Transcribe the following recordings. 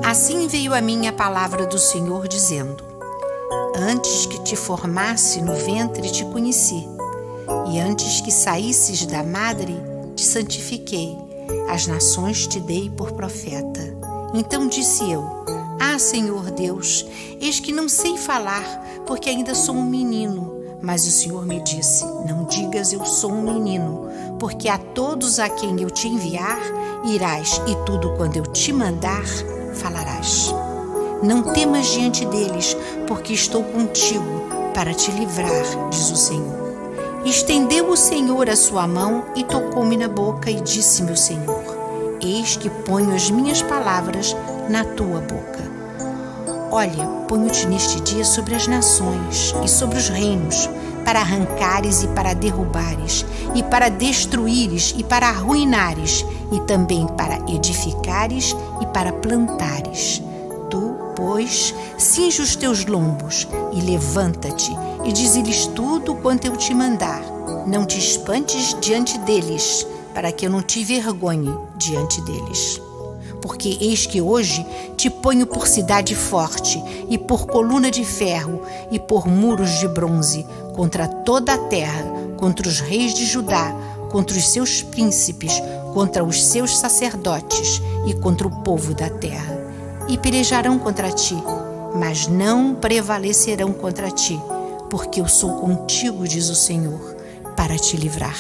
Assim veio a mim a palavra do Senhor, dizendo: Antes que te formasse no ventre te conheci, e antes que saísses da madre te santifiquei, as nações te dei por profeta. Então disse eu: Ah, Senhor Deus, eis que não sei falar, porque ainda sou um menino. Mas o Senhor me disse: Não digas eu sou um menino, porque a todos a quem eu te enviar, irás, e tudo quando eu te mandar, falarás. Não temas diante deles, porque estou contigo para te livrar, diz o Senhor. Estendeu o Senhor a sua mão e tocou-me na boca e disse-me o Senhor: Eis que ponho as minhas palavras na tua boca. Olha, ponho-te neste dia sobre as nações e sobre os reinos, para arrancares e para derrubares, e para destruíres e para arruinares, e também para edificares e para plantares. Tu, pois, cinge os teus lombos e levanta-te, e dize-lhes tudo quanto eu te mandar. Não te espantes diante deles, para que eu não te envergonhe diante deles. Porque eis que hoje te ponho por cidade forte, e por coluna de ferro, e por muros de bronze, contra toda a terra, contra os reis de Judá, contra os seus príncipes, contra os seus sacerdotes, e contra o povo da terra. E pelejarão contra ti, mas não prevalecerão contra ti, porque eu sou contigo, diz o Senhor, para te livrar.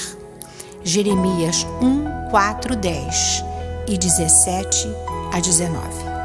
Jeremias 1, 4, 10 e 17 a 19.